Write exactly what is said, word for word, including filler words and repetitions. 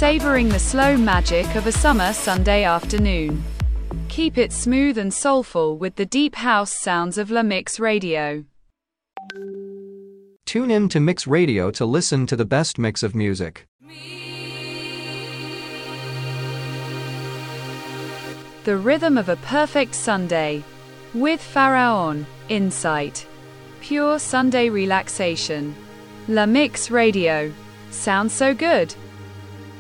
savoring the slow magic of a summer Sunday afternoon. Keep it smooth and soulful with the deep house sounds of La Mix Radio. Tune in to Mix Radio to listen to the best mix of music. The rhythm of a perfect Sunday. With Pharaon, Insight. Pure Sunday relaxation. La Mix Radio. Sounds so good.